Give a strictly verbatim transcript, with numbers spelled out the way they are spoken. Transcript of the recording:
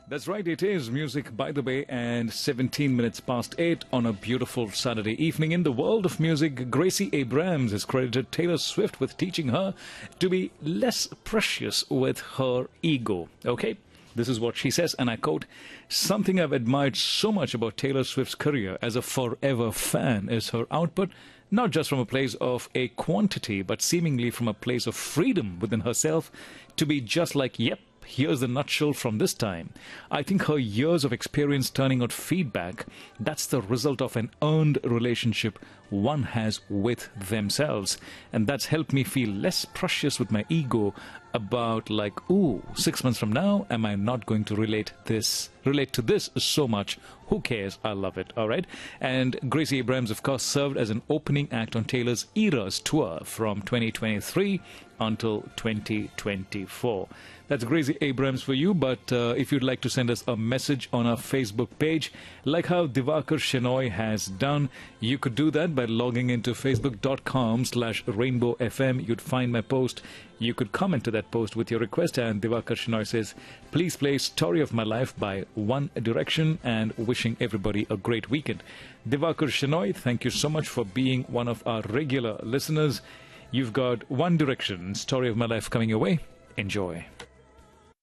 That's right, it is Music by the Bay, and seventeen minutes past eight on a beautiful Saturday evening. In the world of music, Gracie Abrams has credited Taylor Swift with teaching her to be less precious with her ego. Okay? This is what she says, and I quote, "Something I've admired so much about Taylor Swift's career as a forever fan is her output, not just from a place of a quantity, but seemingly from a place of freedom within herself to be just like, yep, here's the nutshell from this time. I think her years of experience turning out feedback, that's the result of an earned relationship one has with themselves. And that's helped me feel less precious with my ego about like, ooh, six months from now, am I not going to relate this, relate to this so much? Who cares? I love it. All right. And Gracie Abrams, of course, served as an opening act on Taylor's Eras tour from twenty twenty-three until twenty twenty-four. That's Gracie Abrams for you. But uh, if you'd like to send us a message on our Facebook page, like how Divakar Shenoy has done, you could do that by logging into facebook.com slash rainbow FM. You'd find my post. You could comment to that post with your request, and Divakar Shenoy says, please play Story of My Life by One Direction, and wishing everybody a great weekend. Divakar Shenoy, thank you so much for being one of our regular listeners. You've got One Direction, Story of My Life coming your way. Enjoy.